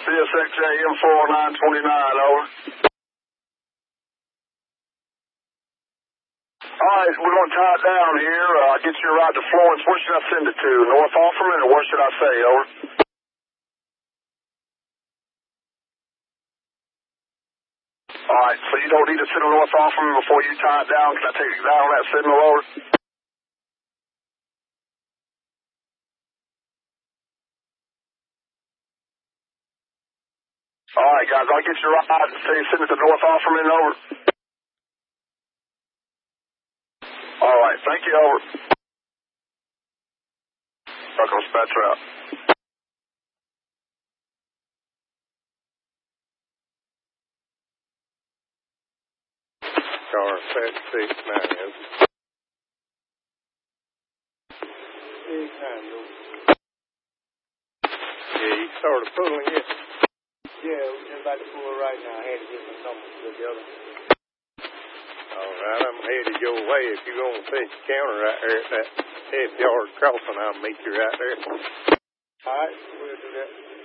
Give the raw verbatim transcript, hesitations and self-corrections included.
C S X J M four nine two nine, over. Alright, we're going to tie it down here. Uh, I'll get you a ride to Florence. Where should I send it to? North Offerman, or where should I say, over? Alright, so you don't need to send to North Offerman before you tie it down? Can I take you down on that signal, over? Alright, guys, I'll get you a ride and say send it to North Offerman, over. Alright, thank you, over. Buckle dispatcher out. Car thirty-six nine, over. Six nine, over. Yeah, you started pulling it. Yeah, we're just about to pull it right now. I had to get some numbers together. All right, I'm headed your way. If you're going to set your counter right there at that half yard crossing, I'll meet you right there. All right, we'll do that.